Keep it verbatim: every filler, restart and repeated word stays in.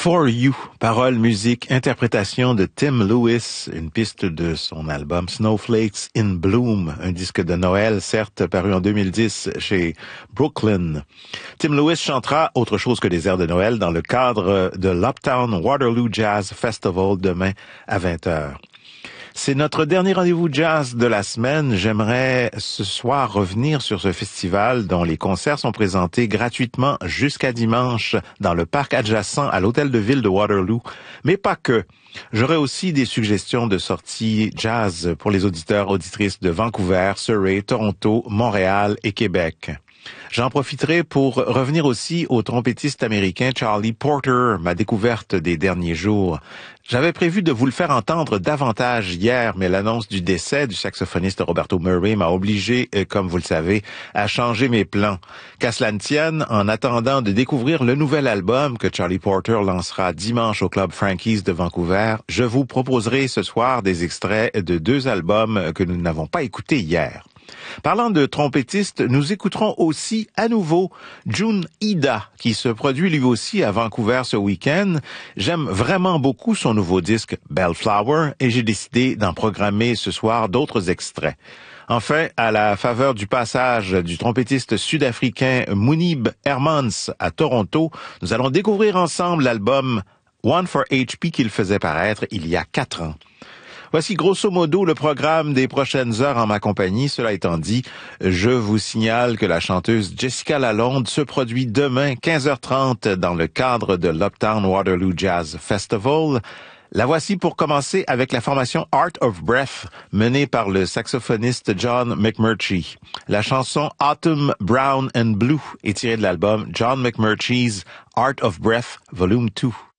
For You, paroles, musique, interprétation de Tim Lewis, une piste de son album Snowflakes in Bloom, un disque de Noël, certes paru en deux mille dix chez Brooklyn. Tim Lewis chantera autre chose que des airs de Noël dans le cadre de l'Uptown Waterloo Jazz Festival demain à vingt heures. C'est notre dernier rendez-vous jazz de la semaine. J'aimerais ce soir revenir sur ce festival dont les concerts sont présentés gratuitement jusqu'à dimanche dans le parc adjacent à l'hôtel de ville de Waterloo. Mais pas que. J'aurai aussi des suggestions de sorties jazz pour les auditeurs, auditrices de Vancouver, Surrey, Toronto, Montréal et Québec. J'en profiterai pour revenir aussi au trompettiste américain Charlie Porter, ma découverte des derniers jours. J'avais prévu de vous le faire entendre davantage hier, mais l'annonce du décès du saxophoniste Roberto Murray m'a obligé, comme vous le savez, à changer mes plans. Qu'à cela ne tienne, en attendant de découvrir le nouvel album que Charlie Porter lancera dimanche au Club Frankie's de Vancouver, je vous proposerai ce soir des extraits de deux albums que nous n'avons pas écoutés hier. Parlant de trompettiste, nous écouterons aussi à nouveau Jun Ida, qui se produit lui aussi à Vancouver ce week-end. J'aime vraiment beaucoup son nouveau disque Bellflower et j'ai décidé d'en programmer ce soir d'autres extraits. Enfin, à la faveur du passage du trompettiste sud-africain Mounib Hermans à Toronto, nous allons découvrir ensemble l'album One for H P qu'il faisait paraître il y a quatre ans. Voici grosso modo le programme des prochaines heures en ma compagnie. Cela étant dit, je vous signale que la chanteuse Jessica Lalonde se produit demain quinze heures trente dans le cadre de l'Uptown Waterloo Jazz Festival. La voici pour commencer avec la formation Art of Breath menée par le saxophoniste John McMurtry. La chanson Autumn Brown and Blue est tirée de l'album John McMurtry's Art of Breath Volume deux.